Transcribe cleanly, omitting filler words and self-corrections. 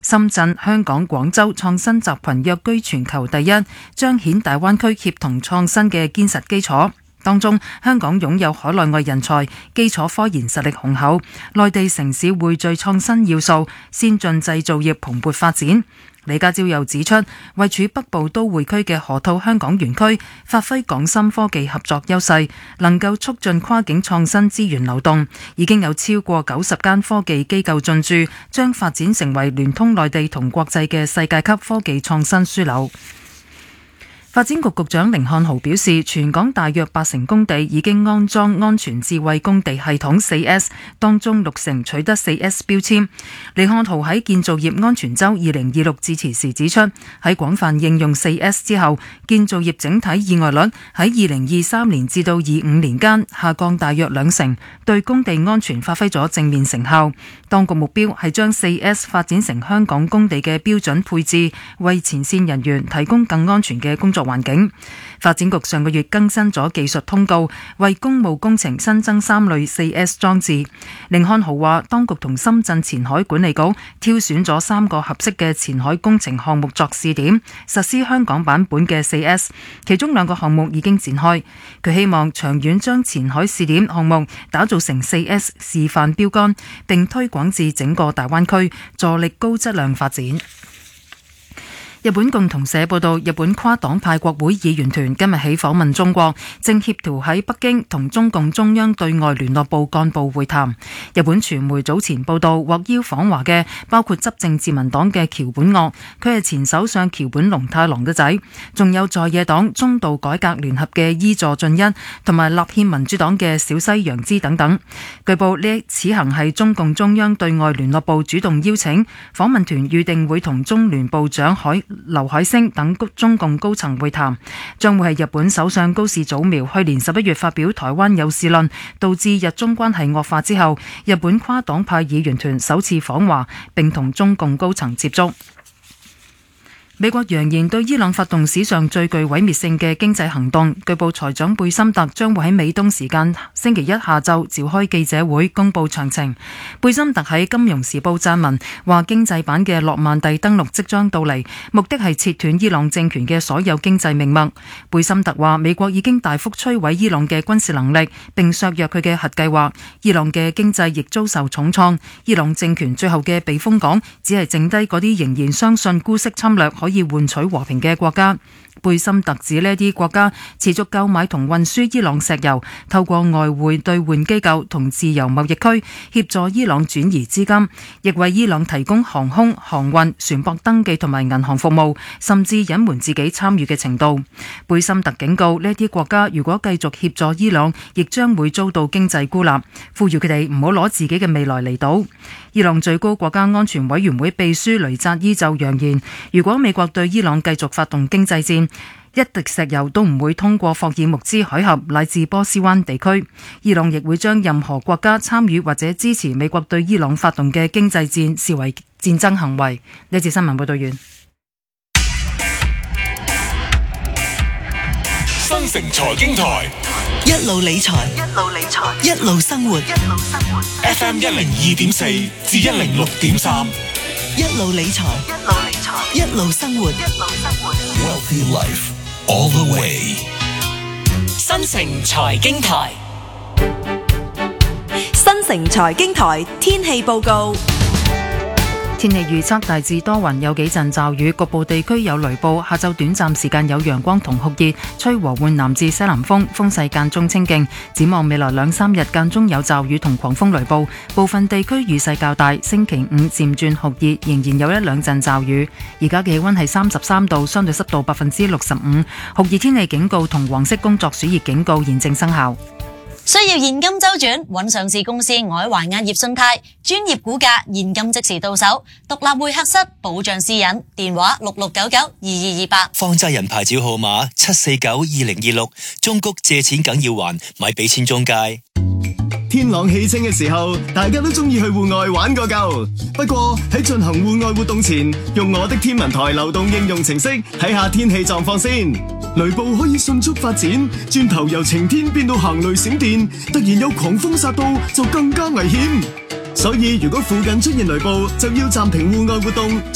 深圳、香港、廣州創新集群躍居全球第一，彰顯大灣區協同創新嘅堅實基礎。當中，香港擁有海內外人才，基礎科研實力雄厚，內地城市匯聚創新要素，先進製造業蓬勃發展。李家超又指出，位處北部都會區嘅河套香港園區，發揮港深科技合作優勢，能夠促進跨境創新資源流動，已經有超過90間科技機構進駐，將發展成為聯通內地同國際嘅世界級科技創新樞紐。發展局局長甯漢豪表示，全港大約80工地已經安裝安全智慧工地系統 4S， 當中6成取得 4S 標籤。甯漢豪喺建造業安全周2026致辭時指出，喺廣泛應用 4S 之後，建造業整體意外率喺2023年至到25年間下降大約2成，對工地安全發揮咗正面成效。當局目標係將 4S 發展成香港工地嘅標準配置，為前線人員提供更安全嘅工作環境。發展局上個月更新咗技術通告，為公務工程新增3類 4S 裝置。甯漢豪話，當局同深圳前海管理局挑選咗3個合適嘅前海工程項目作試點，實施香港版本嘅 4S， 其中2個項目已經展開。佢希望長遠將前海試點項目打造成 4S 示範標杆，並推廣至整個大灣區，助力高質量發展。日本共同社報道，日本跨黨派國會議員團今日起訪問中國，正協調喺北京同中共中央對外聯絡部幹部會談。日本傳媒早前報道，獲邀訪華嘅包括執政自民黨嘅橋本岳，佢係前首相橋本龍太郎嘅仔，仲有在野黨中道改革聯合嘅伊佐俊一，同埋立憲民主黨嘅小西洋之等等。據報呢此行係中共中央對外聯絡部主動邀請，訪問團預定會同中聯部長劉海星等中共高層會談，將會係日本首相高市早苗去年11月發表台灣有事論，導致日中關係惡化之後，日本跨黨派議員團首次訪華，並同中共高層接觸。美國揚言對伊朗發動史上最具毀滅性嘅經濟行動，據報財長貝森特將會喺美東時間星期一下晝召開記者會公佈詳情。貝森特喺《金融時報》撰文話，經濟版嘅諾曼第登陸即將到嚟，目的係切斷伊朗政權嘅所有經濟命脈。貝森特話，美國已經大幅摧毀伊朗嘅軍事能力，並削弱佢嘅核計劃，伊朗嘅經濟亦遭受重創。伊朗政權最後嘅避風港只係剩低嗰啲仍然相信姑息侵略可以換取和平嘅國家。貝森特指呢啲國家持續購買同運輸伊朗石油，透過外匯兌換機構同自由貿易區協助伊朗轉移資金，亦為伊朗提供航空、航運、船舶登記同埋銀行服務，甚至隱瞞自己參與嘅程度。貝森特警告呢啲國家如果繼續協助伊朗，亦將會遭到經濟孤立，呼籲佢哋唔好攞自己嘅未來嚟賭。伊朗最高國家安全委員會秘書雷扎伊就揚言，如果美國對伊朗繼續發動經濟戰，一滴石油都唔會通過霍爾木茲海峽乃至波斯灣地區。伊朗亦會將任何國家參與或者支持美國對伊朗發動嘅經濟戰視為戰爭行為。呢節新聞報道完。 新城財經台， 一路理財，一路生活。 FM 102.4至106.3， 一路理財，一路生活。 Wealthy Life all the way。 新城財經台，新城財經台天氣報告。 天氣預測大致多雲，有幾陣驟雨，局部地區有雷暴。下晝短暫時間有陽光同酷熱，吹和緩南至西南風，風勢間中清勁。展望未來2-3日間中有驟雨同狂風雷暴，部分地區雨勢較大。星期五漸轉酷熱，仍然有1-2陣驟雨。而家嘅氣溫係33度，相對濕度65%。酷熱天氣警告同黃色工作暑熱警告現正生效。 需要現金周轉，揾上市公司外環亞業信貸，專業估價，現金即時到手，獨立會客室，保障私隱，電話66992228。 放債人牌照號碼7492026，中谷借錢梗要還，咪俾錢中介。 天朗氣清嘅時候，大家都中意去戶外玩個夠。不過喺進行戶外活動前，用我的天文台流動應用程式睇下天氣狀況先。雷暴可以迅速發展，轉頭由晴天變到行雷閃電，突然有狂風殺到就更加危險。所以如果附近出現雷暴，就要暫停戶外活動，